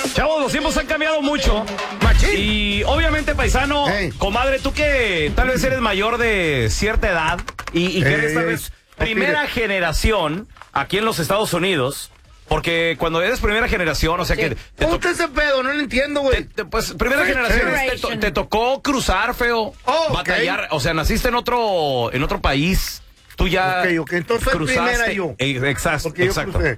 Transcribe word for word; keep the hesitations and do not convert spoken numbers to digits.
Chavos, los tiempos han cambiado mucho. Machín. Y obviamente, paisano, Hey. comadre, tú que tal vez eres mayor de cierta edad y, y que eres Ey, tal ey, vez no primera pide. generación aquí en los Estados Unidos, porque cuando eres primera generación, o sea que... Te ¿Cómo to- está ese pedo? No lo entiendo, güey. te- te- pues primera First generación, te, generation. to- te tocó cruzar, feo, Oh, ok. batallar, o sea, naciste en otro en otro país, tú ya Ok, ok, entonces soy cruzaste. primera yo. Eh, exacto, Porque yo exacto. crucé.